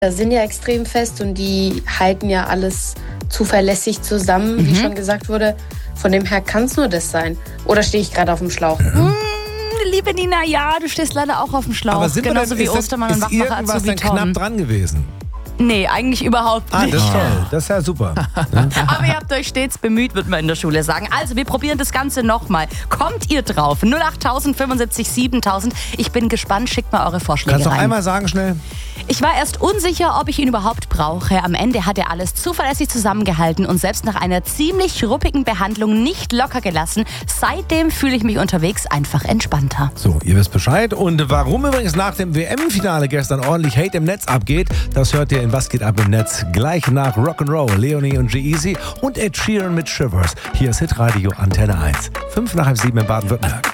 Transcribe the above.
Da sind ja extrem fest und die halten ja alles zuverlässig zusammen, wie schon gesagt wurde. Von dem her kann es nur das sein. Oder stehe ich gerade auf dem Schlauch? Liebe Nina, ja, du stehst leider auch auf dem Schlauch. Aber sind genauso wie Ostermann und Wachmacher irgendwas Azubi denn knapp Tom. dran gewesen? Nee, eigentlich überhaupt nicht. Das ist toll. Das ist ja super. Aber ihr habt euch stets bemüht, wird man in der Schule sagen. Also, wir probieren das Ganze nochmal. Kommt ihr drauf? 08000 75 7000. Ich bin gespannt, schickt mal eure Vorschläge Kannst du noch rein. einmal sagen, schnell? Ich war erst unsicher, ob ich ihn überhaupt brauche. Am Ende hat er alles zuverlässig zusammengehalten und selbst nach einer ziemlich ruppigen Behandlung nicht locker gelassen. Seitdem fühle ich mich unterwegs einfach entspannter. So, ihr wisst Bescheid. Und warum übrigens nach dem WM-Finale gestern ordentlich Hate im Netz abgeht, das hört ihr in Was geht ab im Netz gleich nach Rock'n'Roll, Leonie und G-Eazy und Ed Sheeran mit Shivers. Hier ist Hitradio Antenne 1. 5 nach halb 7 in Baden-Württemberg.